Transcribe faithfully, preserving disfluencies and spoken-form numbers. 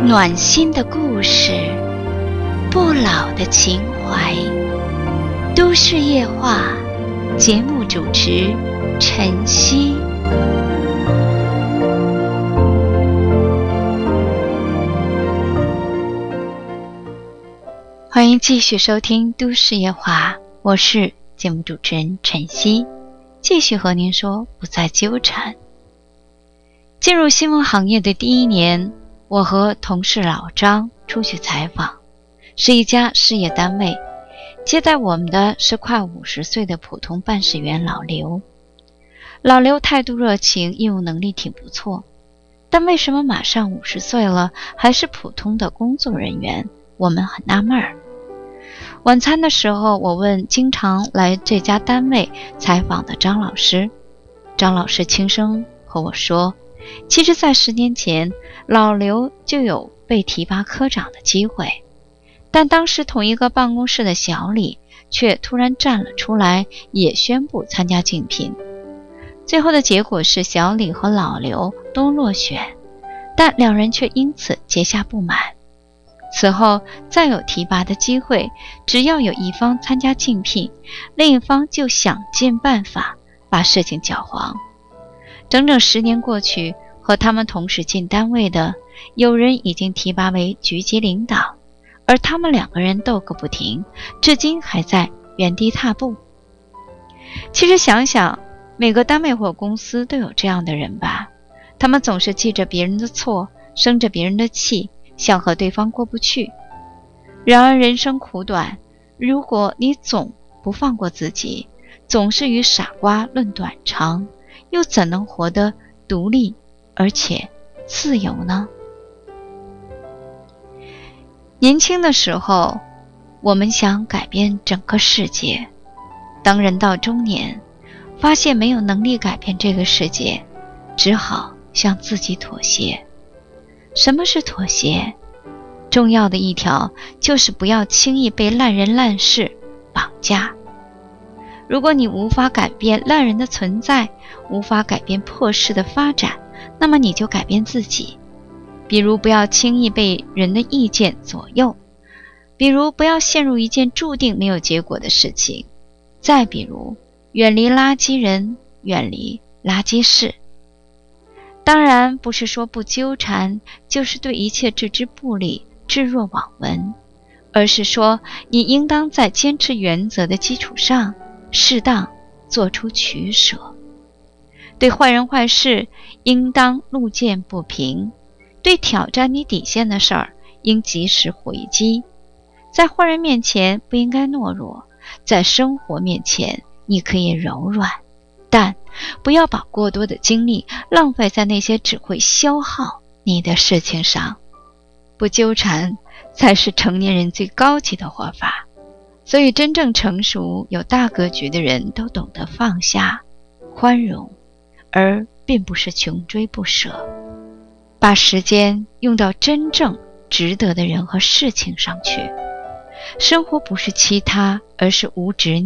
暖心的故事，不老的情怀。都市夜话节目主持晨曦。欢迎继续收听都市夜话，我是节目主持人晨曦，继续和您说不再纠缠。进入新闻行业的第一年，我和同事老张出去采访，是一家事业单位，接待我们的是快五十岁的普通办事员老刘。老刘态度热情，业务能力挺不错，但为什么马上五十岁了还是普通的工作人员，我们很纳闷儿。晚餐的时候，我问经常来这家单位采访的张老师，张老师轻声和我说，其实在十年前，老刘就有被提拔科长的机会，但当时同一个办公室的小李却突然站了出来，也宣布参加竞聘。最后的结果是小李和老刘都落选，但两人却因此结下不满。此后再有提拔的机会，只要有一方参加竞聘，另一方就想尽办法把事情搅黄。整整十年过去，和他们同时进单位的，有人已经提拔为局级领导，而他们两个人斗个不停，至今还在原地踏步。其实想想，每个单位或公司都有这样的人吧，他们总是记着别人的错，生着别人的气，想和对方过不去。然而人生苦短，如果你总不放过自己，总是与傻瓜论短长，又怎能活得独立而且自由呢？年轻的时候，我们想改变整个世界，当人到中年，发现没有能力改变这个世界，只好向自己妥协。什么是妥协？重要的一条就是不要轻易被烂人烂事绑架。如果你无法改变烂人的存在，无法改变破事的发展，那么你就改变自己。比如不要轻易被人的意见左右，比如不要陷入一件注定没有结果的事情，再比如远离垃圾人，远离垃圾事。当然不是说不纠缠，就是对一切置之不理，置若罔闻，而是说你应当在坚持原则的基础上，适当做出取舍。对坏人坏事应当路见不平，对挑战你底线的事儿应及时回击。在坏人面前不应该懦弱，在生活面前你可以柔软，但不要把过多的精力浪费在那些只会消耗你的事情上。不纠缠才是成年人最高级的活法。所以真正成熟有大格局的人都懂得放下宽容，而并不是穷追不舍，把时间用到真正值得的人和事情上去。生活不是其他，而是无执